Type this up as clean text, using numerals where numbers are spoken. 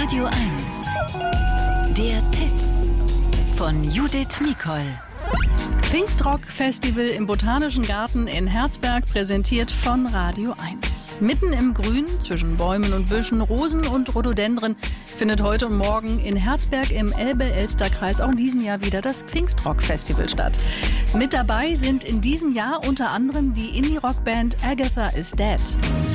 Radio 1. Der Tipp von Judith Nicol. Pfingstrock-Festival im Botanischen Garten in Herzberg, präsentiert von Radio 1. Mitten im Grün, zwischen Bäumen und Büschen, Rosen und Rhododendren, findet heute und morgen in Herzberg im Elbe-Elster-Kreis auch in diesem Jahr wieder das Pfingstrock-Festival statt. Mit dabei sind in diesem Jahr unter anderem die Indie-Rock-Band Agatha is Dead.